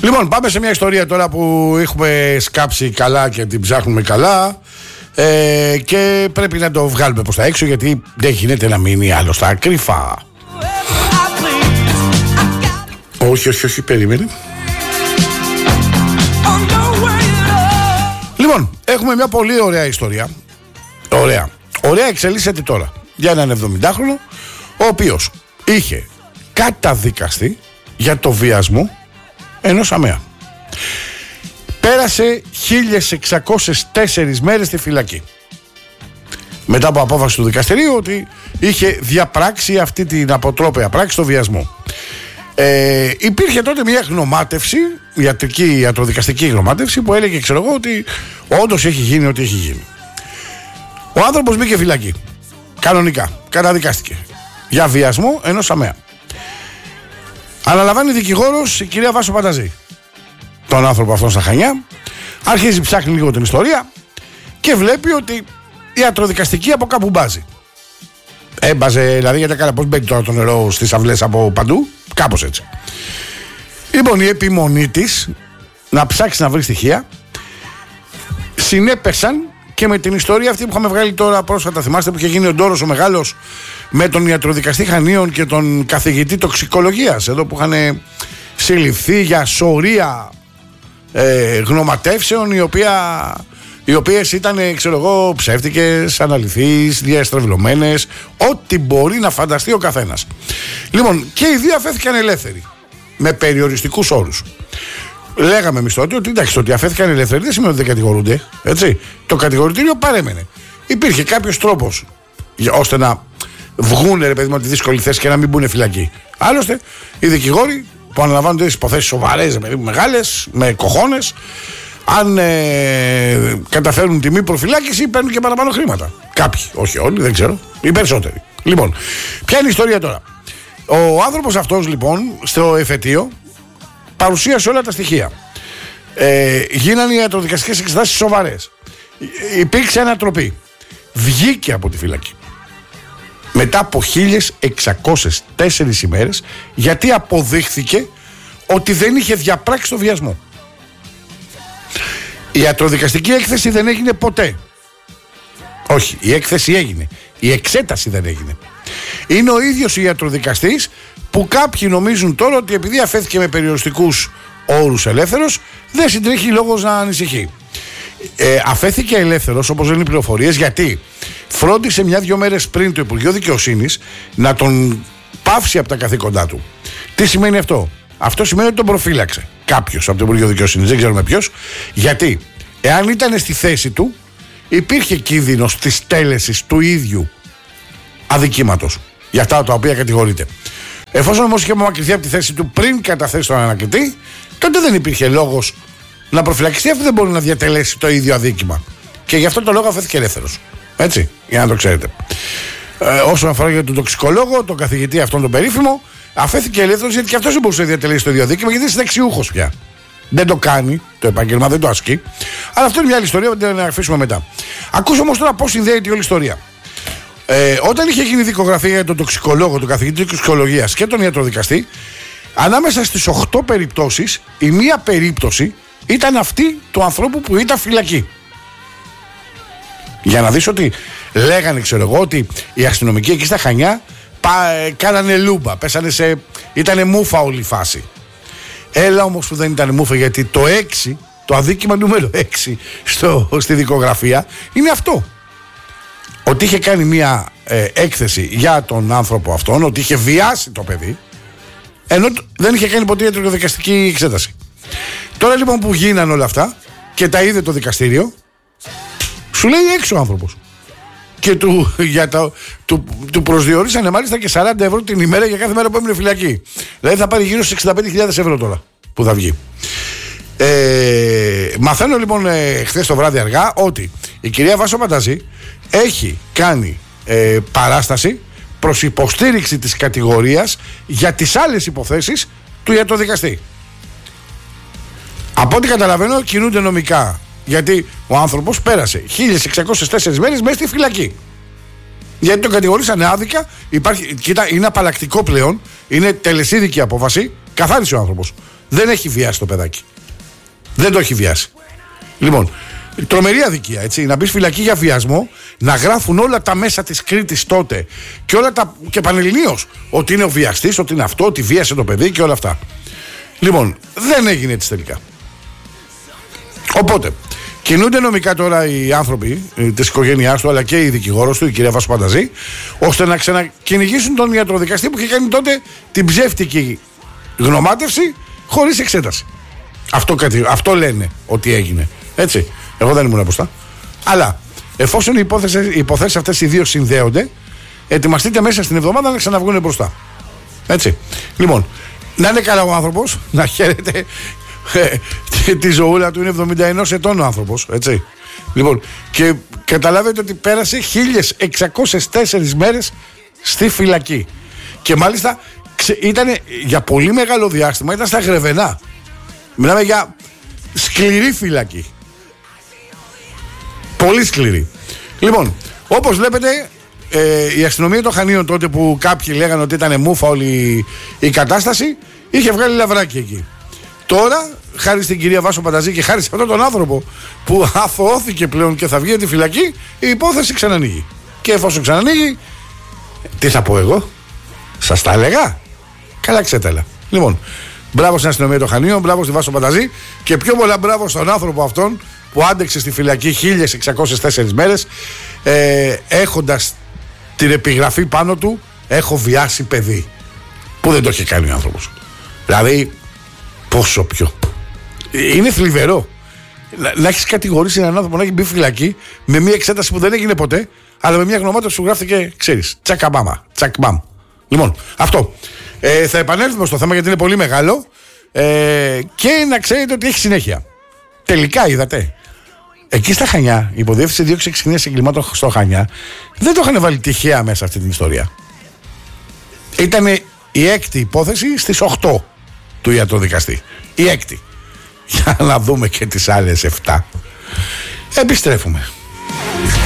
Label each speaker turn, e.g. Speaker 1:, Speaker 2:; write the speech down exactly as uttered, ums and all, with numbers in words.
Speaker 1: Λοιπόν, πάμε σε μια ιστορία τώρα που έχουμε σκάψει καλά και την ψάχνουμε καλά. Ε, και πρέπει να το βγάλουμε προς τα έξω, γιατί δεν γίνεται να μείνει άλλο στα κρύφα. Όχι, όχι, όχι, περίμενε. Λοιπόν, έχουμε μια πολύ ωραία ιστορία. Ωραία. Ωραία εξελίσσεται τώρα για έναν εβδομηντάχρονο, ο οποίος είχε καταδικαστεί για το βιασμό ενός αμαία. Πέρασε χίλιες εξακόσιες τέσσερις μέρες στη φυλακή, μετά από απόφαση του δικαστηρίου ότι είχε διαπράξει αυτή την αποτρόπαια πράξη, το βιασμό. Ε, υπήρχε τότε μια γνωμάτευση, ιατρική, ιατροδικαστική γνωμάτευση, που έλεγε, ξέρω εγώ, ότι όντως έχει γίνει ό,τι έχει γίνει. Ο άνθρωπος μπήκε φυλακή. Κανονικά. Καταδικάστηκε για βιασμό ενός αμαία. Αναλαμβάνει δικηγόρος η κυρία Βάσο Πανταζή τον άνθρωπο αυτόν στα Χανιά. Αρχίζει, ψάχνει λίγο την ιστορία και βλέπει ότι η ιατροδικαστική από κάπου μπάζει. Έμπαζε, δηλαδή, γιατί καλά, πώς μπαίνει τώρα το νερό στις αυλές από παντού. Κάπως έτσι. Λοιπόν, η επιμονή της να ψάξει να βρει στοιχεία συνέπεσαν και με την ιστορία αυτή που είχαμε βγάλει τώρα πρόσφατα. Θυμάστε που είχε γίνει ο ντόρος ο μεγάλος με τον ιατροδικαστή Χανίων και τον καθηγητή τοξικολογίας εδώ, που είχαν συλληφθεί για σωρία ε, γνωματεύσεων, οι, οποία, οι οποίες ήταν, ξέρω εγώ, ψεύτικες, αναλυθείς, διαστρεβλωμένες, ό,τι μπορεί να φανταστεί ο καθένας. Λοιπόν, και οι δύο αφέθηκαν ελεύθεροι με περιοριστικούς όρους. Λέγαμε εμείς τότε ότι εντάξει, το ότι αφέθηκαν ελεύθεροι δεν σημαίνει ότι δεν κατηγορούνται. Έτσι. Το κατηγορητήριο παρέμενε. Υπήρχε κάποιος τρόπος ώστε να βγουν, ρε παιδί μου, τη δύσκολη θέση και να μην μπουν φυλακή. Άλλωστε, οι δικηγόροι που αναλαμβάνονται τις υποθέσεις σοβαρές, μεγάλες, με κοχώνες, αν ε, καταφέρουν τη μη προφυλάκηση, παίρνουν και παραπάνω χρήματα. Κάποιοι, όχι όλοι, δεν ξέρω, οι περισσότεροι. Λοιπόν, ποια είναι η ιστορία τώρα? Ο άνθρωπος αυτός, λοιπόν, στο εφετείο παρουσίασε όλα τα στοιχεία. Ε, γίνανε οι ιατροδικαστικές εξετάσεις σοβαρές. Υπήρξε ανατροπή. Βγήκε από τη φυλακή μετά από χίλιες εξακόσιες τέσσερις ημέρες, γιατί αποδείχθηκε ότι δεν είχε διαπράξει το βιασμό. Η ιατροδικαστική έκθεση δεν έγινε ποτέ. Όχι, η έκθεση έγινε. Η εξέταση δεν έγινε. Είναι ο ίδιος ο ιατροδικαστής που κάποιοι νομίζουν τώρα ότι επειδή αφέθηκε με περιοριστικούς όρους ελεύθερος, δεν συντρέχει λόγος να ανησυχεί. Ε, αφέθηκε ελεύθερος, όπως λένε οι πληροφορίες, γιατί φρόντισε μια-δυο μέρες πριν το Υπουργείο Δικαιοσύνης να τον πάυσει από τα καθήκοντά του. Τι σημαίνει αυτό? Αυτό σημαίνει ότι τον προφύλαξε κάποιος από το Υπουργείο Δικαιοσύνης, δεν ξέρουμε ποιος, γιατί εάν ήταν στη θέση του, υπήρχε κίνδυνος της τέλεσης του ίδιου αδικήματος για αυτά τα οποία κατηγορείται. Εφόσον όμως είχε απομακρυνθεί από τη θέση του πριν καταθέσει τον ανακριτή, τότε δεν υπήρχε λόγος να προφυλακιστεί, αφού δεν μπορεί να διατελέσει το ίδιο αδίκημα. Και γι' αυτό το λόγο αφέθηκε ελεύθερος. Έτσι, για να το ξέρετε. Ε, όσον αφορά για τον τοξικολόγο, τον καθηγητή αυτόν τον περίφημο, αφέθηκε ελεύθερος, γιατί και αυτός δεν μπορούσε να διατελέσει το ίδιο αδίκημα, γιατί είναι συνταξιούχος πια. Δεν το κάνει το επάγγελμα, δεν το ασκεί. Αλλά αυτό είναι μια άλλη ιστορία που την αφήσουμε μετά. Ακούς όμως τώρα πώς συνδέεται η όλη ιστορία. Ε, όταν είχε γίνει δικογραφία για τον τοξικολόγο, τον καθηγητή τοξικολογίας και τον ιατροδικαστή, ανάμεσα στις οκτώ περιπτώσεις, η μία περίπτωση ήταν αυτή του ανθρώπου που ήταν φυλακή. Για να δεις ότι λέγανε, ξέρω εγώ, ότι οι αστυνομικοί εκεί στα Χανιά πά, κάνανε λούμπα, πέσανε σε, ήτανε μούφα όλη η φάση. Έλα όμως που δεν ήταν μούφα, γιατί το έξι, το αδίκημα νούμερο έξι στο, στη δικογραφία είναι αυτό. Ότι είχε κάνει μια ε, έκθεση για τον άνθρωπο αυτόν, ότι είχε βιάσει το παιδί, ενώ δεν είχε κάνει ποτέ ιατροδικαστική εξέταση. Τώρα λοιπόν που γίνανε όλα αυτά και τα είδε το δικαστήριο, σου λέει έξω ο άνθρωπος. Και του, για το, του, του προσδιορίσανε μάλιστα και σαράντα ευρώ την ημέρα για κάθε μέρα που έμεινε φυλακή. Δηλαδή θα πάρει γύρω στις εξήντα πέντε χιλιάδες ευρώ τώρα που θα βγει. Ε, μαθαίνω λοιπόν ε, χθες το βράδυ αργά ότι η κυρία Βάσο Πανταζή έχει κάνει ε, παράσταση προς υποστήριξη της κατηγορίας για τις άλλες υποθέσεις του ιατροδικαστή. Από ό,τι καταλαβαίνω κινούνται νομικά, γιατί ο άνθρωπος πέρασε χίλιες εξακόσιες τέσσερις μέρες μέσα στη φυλακή. Γιατί τον κατηγορήσανε άδικα. Υπάρχει, κοίτα, είναι απαλλακτικό πλέον. Είναι τελεσίδικη απόφαση. Καθάρισε ο άνθρωπος. Δεν έχει βιάσει το παιδάκι. Δεν το έχει βιάσει. Λοιπόν, τρομερή αδικία, έτσι. Να μπει φυλακή για βιασμό, να γράφουν όλα τα μέσα της Κρήτης τότε και όλα τα. Και πανελληνίως ότι είναι ο βιαστής, ότι είναι αυτό, ότι βίασε το παιδί και όλα αυτά. Λοιπόν, δεν έγινε έτσι τελικά. Οπότε, κινούνται νομικά τώρα οι άνθρωποι της οικογένειάς του, αλλά και η δικηγόρος του, η κυρία Βάσο Πανταζή, ώστε να ξανακυνηγήσουν τον ιατροδικαστή που είχε κάνει τότε την ψεύτικη γνωμάτευση χωρίς εξέταση. Αυτό, αυτό λένε ότι έγινε. Έτσι. Εγώ δεν ήμουν μπροστά. Αλλά εφόσον οι υποθέσεις αυτές οι δύο συνδέονται, ετοιμαστείτε μέσα στην εβδομάδα να ξαναβγούν μπροστά. Έτσι. Λοιπόν, να είναι καλά ο άνθρωπος, να χαίρεται ε, τη ζωούλα του. Είναι εβδομήντα ένα ετών ο άνθρωπος. Έτσι. Λοιπόν, και καταλάβετε ότι πέρασε χίλιες εξακόσιες τέσσερις μέρες στη φυλακή. Και μάλιστα ήταν για πολύ μεγάλο διάστημα, ήταν στα Γρεβενά. Μιλάμε για σκληρή φυλακή. Πολύ σκληρή. Λοιπόν, όπως βλέπετε, ε, η αστυνομία των Χανίων τότε που κάποιοι λέγανε ότι ήταν μούφα όλη η κατάσταση, είχε βγάλει λαβράκι εκεί. Τώρα, χάρη στην κυρία Βάσο Πανταζή και χάρη σε αυτόν τον άνθρωπο που αθωώθηκε πλέον και θα βγει από τη φυλακή, η υπόθεση ξανανοίγει. Και εφόσον ξανανοίγει, τι θα πω εγώ, σας τα έλεγα. Καλά ξέτελα. Λοιπόν, μπράβο στην αστυνομία των Χανίων, μπράβο στη Βάσο Πανταζή και πιο πολλά μπράβο στον άνθρωπο αυτόν που άντεξε στη φυλακή χίλιες εξακόσιες τέσσερις μέρες, ε, έχοντας την επιγραφή πάνω του «Έχω βιάσει παιδί», που δεν το είχε κάνει ο άνθρωπος. Δηλαδή, πόσο πιο. Είναι θλιβερό να, να έχεις κατηγορήσει έναν άνθρωπο να έχει μπει φυλακή με μια εξέταση που δεν έγινε ποτέ, αλλά με μια γνωμάτευση που γράφτηκε, ξέρεις, τσακαμπάμα, τσακμπάμ. Λοιπόν, αυτό. Ε, θα επανέλθουμε στο θέμα γιατί είναι πολύ μεγάλο, ε, και να ξέρετε ότι έχει συνέχεια. Τελικά είδατε, εκεί στα Χανιά, η υποδιεύθυνση δίωξη εξυγνίας εγκλημάτων στο Χανιά δεν το είχαν βάλει τυχαία μέσα αυτή την ιστορία. Ήταν η έκτη υπόθεση στις οκτώ του ιατροδικαστή. Η έκτη. Για να δούμε και τις άλλες εφτά. Επιστρέφουμε.